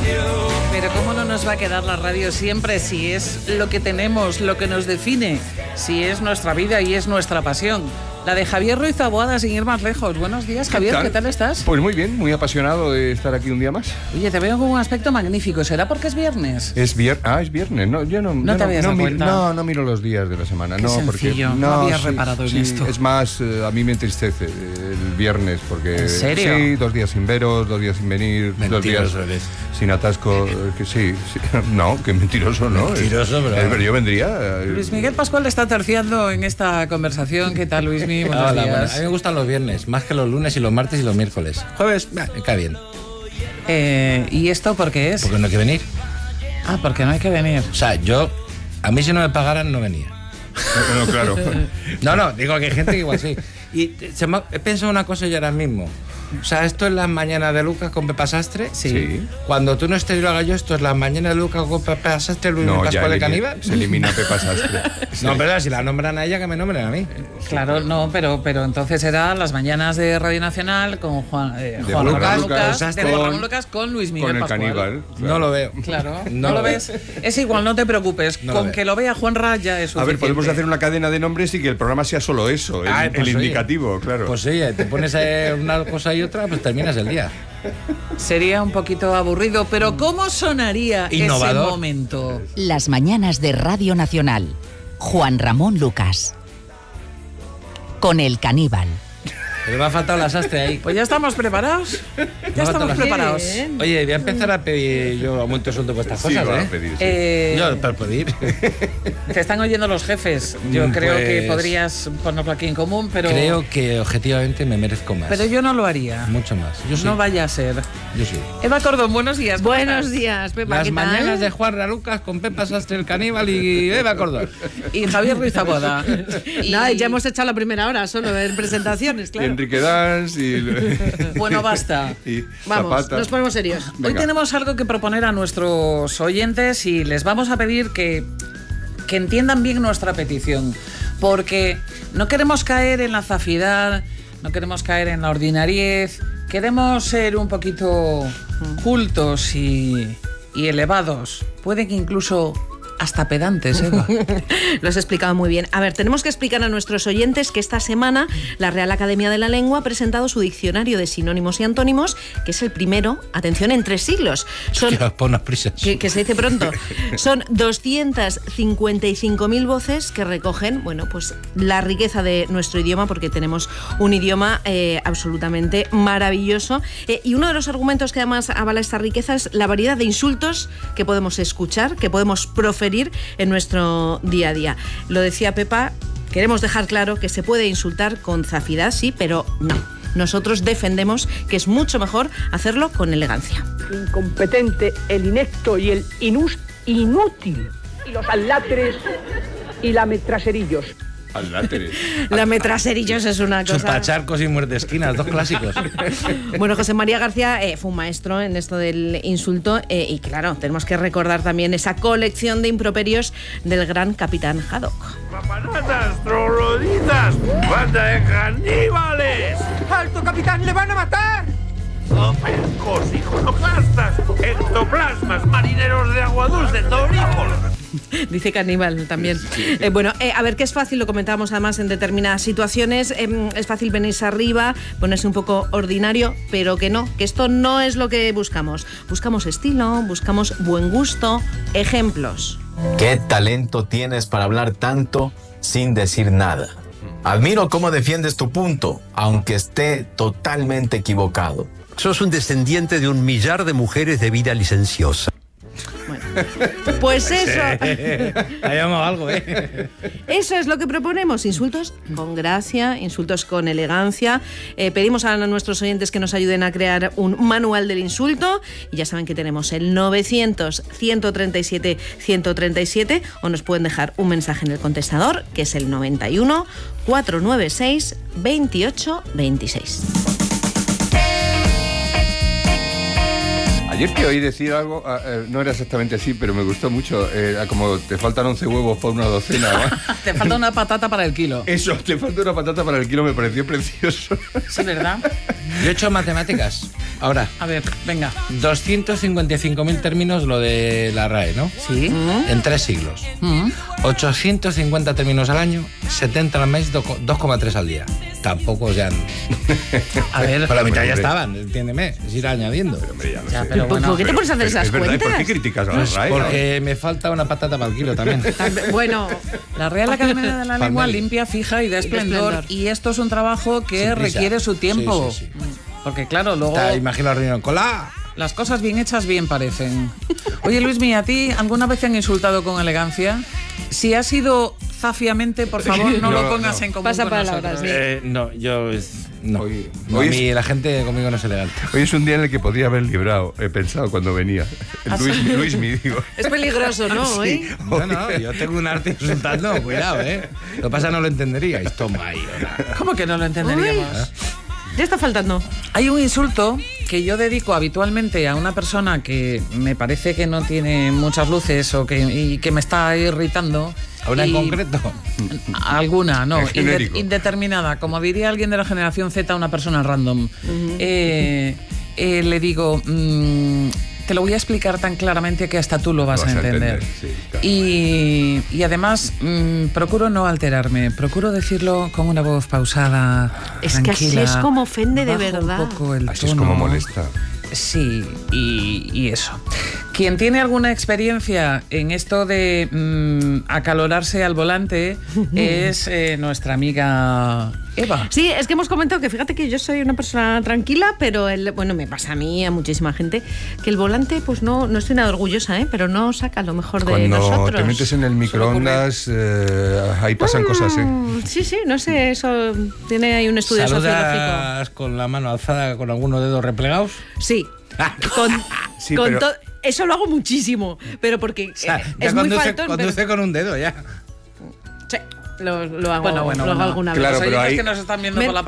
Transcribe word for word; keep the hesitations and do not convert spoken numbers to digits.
Pero ¿cómo no nos va a quedar la radio siempre si es lo que tenemos, lo que nos define, si es nuestra vida y es nuestra pasión? La de Javier Ruiz Taboada, sin ir más lejos. Buenos días, Javier, ¿qué tal, ¿Qué tal estás? Pues muy bien, muy apasionado de estar aquí un día más. Oye, te veo con un aspecto magnífico. ¿Será porque es viernes? Es viernes. Ah, es viernes. No, yo no, no yo te habías no, dado no, cuenta. No, no miro los días de la semana. Qué no, sencillo. Porque, no, no habías sí, reparado en sí, esto. Es más, eh, a mí me entristece el viernes porque... ¿En serio? Sí, dos días sin veros, dos días sin venir, Mentiroso dos días eres. sin atasco. Que sí, sí. No, que mentiroso, ¿no? Mentiroso, pero... Eh, pero yo vendría... Eh, Luis Miguel Pascual está terciando en esta conversación. ¿Qué tal, Luis Miguel? Buenos Hola, días. bueno, a mí me gustan los viernes, más que los lunes y los martes y los miércoles. Jueves, bah, me cae bien. Eh, ¿Y esto por qué es? Porque no hay que venir. Ah, porque no hay que venir. O sea, yo, a mí si no me pagaran, no venía. no, claro. No, no, digo que hay gente que igual sí. Y se me, he pensado una cosa yo ahora mismo. O sea, esto es las mañanas de Lucas con Pepa Sastre. Sí. Sí. Cuando tú no estés y lo haga yo, esto es las mañanas de Lucas con Pepa Sastre, Luis No, Pascual de ya Caníbal. se elimina Pepa Sastre. Sí. No, pero si la nombran a ella, que me nombren a mí. Claro, no, pero, pero entonces era las mañanas de Radio Nacional con Juan, eh, De Juan Lucas, Ramón Lucas, Lucas, de con- Juan Ramón Lucas con Luis Miguel Con el Pascual. caníbal. Claro. No lo veo. Claro, ¿no, No lo lo ves? Es igual, no te preocupes. No lo con veo. que lo vea Juan Ra ya es suficiente. A ver, podemos hacer una cadena de nombres y que el programa sea solo eso, el, Ay, pues el oye. indicativo, claro. Pues sí, te pones a una cosa y otra, pues terminas el día. Sería un poquito aburrido, pero ¿cómo sonaría Innovador. ese momento? Las mañanas de Radio Nacional. Juan Ramón Lucas. Con el caníbal. Pero me ha faltado la Sastre ahí. Pues ya estamos preparados. Ya Me ha faltado estamos la- preparados. Oye, voy a empezar a pedir yo aumento de sueldo por estas Sí, cosas, va a ¿eh? pedir, sí. Eh, Yo, para pedir. Te están oyendo los jefes. Yo Mm, creo que pues- podrías ponerlo aquí en común, pero, Creo que objetivamente me merezco más. pero yo no lo haría. Mucho más. Yo sí. No vaya a ser. Yo sí. Eva Cordón, buenos días. ¿cómo Buenos estás? días, Pepa. Las ¿qué tal? mañanas de Juan Ra Lucas con Pepa Sastre, el caníbal y Eva Cordón. Y Javier Ruiz Taboada. Y- Nada, ya hemos echado la primera hora solo en presentaciones, Y claro. Enrique Dans y... Bueno, basta. y Vamos, Zapata. nos ponemos serios. Hoy Venga. tenemos algo que proponer a nuestros oyentes y les vamos a pedir que, que entiendan bien nuestra petición, porque no queremos caer en la zafidad, no queremos caer en la ordinariez, queremos ser un poquito cultos y, y elevados, puede que incluso hasta pedantes, Eva. Lo has explicado muy bien. A ver, tenemos que explicar a nuestros oyentes que esta semana la Real Academia de la Lengua ha presentado su diccionario de sinónimos y antónimos, que es el primero, atención, en tres siglos. Son, Que pon unas prisas. que, que se dice pronto. Son doscientas cincuenta y cinco mil voces que recogen, bueno, pues la riqueza de nuestro idioma, porque tenemos un idioma eh, absolutamente maravilloso. Eh, y uno de los argumentos que además avala esta riqueza es la variedad de insultos que podemos escuchar, que podemos proferir en nuestro día a día. Lo decía Pepa, queremos dejar claro que se puede insultar con zafidad, sí, pero no. Nosotros defendemos que es mucho mejor hacerlo con elegancia. Incompetente, el inepto y el inus inútil. Y los aláteres y lametraserillos. Al láteres. La metraserillos es una cosa... Chupacharcos y muerte esquinas, dos clásicos. Bueno, José María García eh, fue un maestro en esto del insulto eh, y claro, tenemos que recordar también esa colección de improperios del gran capitán Haddock. ¡Papanatas, trogloditas, banda de caníbales! ¡Alto, capitán! ¡Le van a matar! ¡Zopencos, iconoclastas, ectoplasmas, marineros de agua dulce, torícolas! Dice caníbal también. Eh, bueno, eh, a ver, que es fácil, lo comentábamos además en determinadas situaciones, eh, es fácil venirse arriba, ponerse un poco ordinario, pero que no, que esto no es lo que buscamos. Buscamos estilo, buscamos buen gusto, ejemplos. ¿Qué talento tienes para hablar tanto sin decir nada? Admiro cómo defiendes tu punto, aunque esté totalmente equivocado. Sos un descendiente de un millar de mujeres de vida licenciosa. Bueno, pues eso, Ahí vamos algo, ¿eh? eso es lo que proponemos, insultos con gracia, insultos con elegancia. Eh, pedimos a nuestros oyentes que nos ayuden a crear un manual del insulto y ya saben que tenemos el novecientos, ciento treinta y siete, ciento treinta y siete o nos pueden dejar un mensaje en el contestador que es el noventa y uno, cuatrocientos noventa y seis, veintiocho veintiséis. Ayer te oí decir algo, ah, eh, no era exactamente así, pero me gustó mucho. Era eh, como te faltan once huevos para una docena. ¿no? Te falta una patata para el kilo. Eso, te falta una patata para el kilo, me pareció precioso. Sí, ¿verdad? Yo he hecho matemáticas. Ahora, A ver, venga. doscientos cincuenta y cinco mil términos lo de la R A E, ¿no? Sí. En tres siglos. Mm. ochocientos cincuenta términos al año, setenta al mes, dos coma tres al día. Tampoco ya... A ver. Por la mitad ya hombre. estaban, entiéndeme. Es ir añadiendo. Pero, hombre, ya lo Ya, sé. pero ¿Por, bueno. ¿por qué te pones a hacer Es- esas es verdad, ¿y cuentas? ¿por qué criticas a la R A E? Porque me falta una patata para el kilo también. Bueno, La Real Academia de la Lengua Palmeri. limpia, fija y da esplendor. esplendor. Y esto es un trabajo que Sin prisa. requiere su tiempo. Sí, sí, sí. Porque claro, luego Te imagino la reunión. ¡Cola! las cosas bien hechas bien parecen. Oye, Luismi, ¿a ti alguna vez te han insultado con elegancia? Si ha sido zafiamente, por favor, no, No, lo pongas no. en común Pasa con palabras, nosotros. sí. Eh, no, yo... es- No. Hoy- No, hoy a es- mí la gente conmigo no es elegante. Hoy es un día en el que podría haber librado, he pensado cuando venía. ¿Ah, Luis, sí? Luis me digo. es peligroso, ¿no? Hoy. No, no, yo tengo un arte insultando, cuidado, ¿eh? Lo que pasa no lo entenderíais. Toma ahí, ahora. ¿Cómo que no lo entenderíamos? Ya está faltando. Hay un insulto que yo dedico habitualmente a una persona que me parece que no tiene muchas luces o que, y que me está irritando. ¿A una en Y- concreto? Alguna, no, En inde- genérico. indeterminada. Como diría alguien de la generación Z, una persona random. Eh, eh, le digo, mm, te lo voy a explicar tan claramente que hasta tú lo vas, Lo vas a a entender. entender, sí, claro. y, y además, mm, procuro no alterarme, procuro decirlo con una voz pausada. Es que así tranquila, es como ofende de bajo verdad. Un poco el Así es tono. como molesta. Sí, y, y eso. Quien tiene alguna experiencia en esto de mm, acalorarse al volante es eh, nuestra amiga Eva. Sí, es que hemos comentado que fíjate que yo soy una persona tranquila, pero el, bueno, me pasa a mí, a muchísima gente, que el volante, pues no, no estoy nada orgullosa, ¿eh? Pero no saca lo mejor de Cuando nosotros. te metes en el microondas, eh, ahí pasan cosas, ¿eh? Mm, Sí, sí, no sé, eso tiene ahí un estudio sociológico. ¿Saludas con la mano alzada con algunos dedos replegados? Sí. Con, Sí, con pero- to- eso lo hago muchísimo, pero porque O sea, eh, ya es muy conduce, faltón. pero- conduce con un dedo ya. Sí, lo, lo hago, Bueno, bueno, lo hago bueno. alguna Claro, Los vez. pero oyentes ahí- que nos están viendo Me- por la